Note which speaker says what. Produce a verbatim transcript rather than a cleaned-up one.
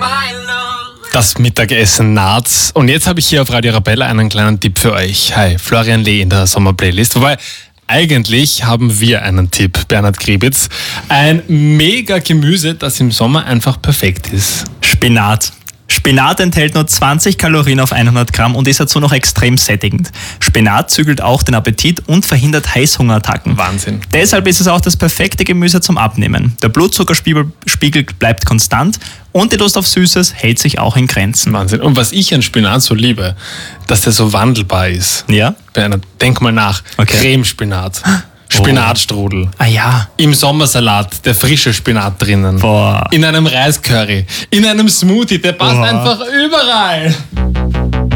Speaker 1: Das Mittagessen naht. Und jetzt habe ich hier auf Radio Arabella einen kleinen Tipp für euch. Hi, Florian Lee in der Sommerplaylist. Wobei, eigentlich haben wir einen Tipp, Bernhard Kriebitz. Ein mega Gemüse, das im Sommer einfach perfekt ist.
Speaker 2: Spinat. Spinat enthält nur zwanzig Kalorien auf hundert Gramm und ist dazu noch extrem sättigend. Spinat zügelt auch den Appetit und verhindert Heißhungerattacken.
Speaker 1: Wahnsinn.
Speaker 2: Deshalb ist es auch das perfekte Gemüse zum Abnehmen. Der Blutzuckerspiegel Spiegel bleibt konstant und die Lust auf Süßes hält sich auch in Grenzen.
Speaker 1: Wahnsinn. Und was ich an Spinat so liebe, dass der so wandelbar ist.
Speaker 2: Ja?
Speaker 1: Bernhard, denk mal nach.
Speaker 2: Okay.
Speaker 1: Cremespinat. Spinatstrudel.
Speaker 2: Ah ja.
Speaker 1: Im Sommersalat, der frische Spinat drinnen.
Speaker 2: Boah.
Speaker 1: In einem Reiscurry. In einem Smoothie, der passt
Speaker 2: Boah.
Speaker 1: einfach überall.